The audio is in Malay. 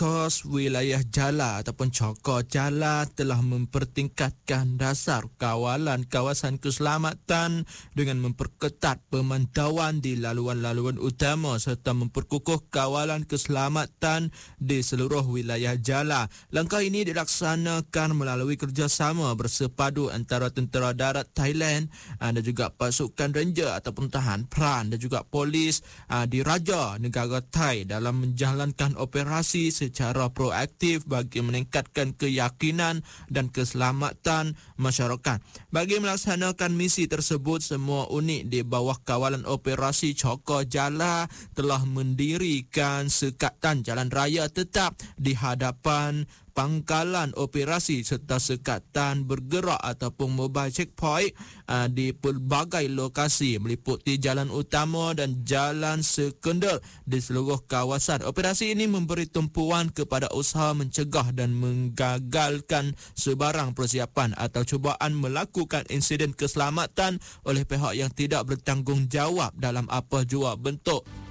Tos Wilayah Jala ataupun Cokor Jala telah mempertingkatkan dasar kawalan kawasan keselamatan dengan memperketat pemantauan di laluan-laluan utama serta memperkukuh kawalan keselamatan di seluruh wilayah Jala. Langkah ini dilaksanakan melalui kerjasama bersepadu antara Tentera Darat Thailand dan juga pasukan ranger ataupun tahan peran dan juga polis di Raja negara Thai dalam menjalankan operasi secara proaktif bagi meningkatkan keyakinan dan keselamatan masyarakat. Bagi melaksanakan misi tersebut, semua unit di bawah kawalan operasi Cokor Jala telah mendirikan sekatan jalan raya tetap di hadapan pangkalan operasi serta sekatan bergerak ataupun mobile checkpoint di pelbagai lokasi meliputi jalan utama dan jalan sekunder di seluruh kawasan. Operasi ini memberi tumpuan kepada usaha mencegah dan menggagalkan sebarang persiapan atau cubaan melakukan insiden keselamatan oleh pihak yang tidak bertanggungjawab dalam apa jua bentuk.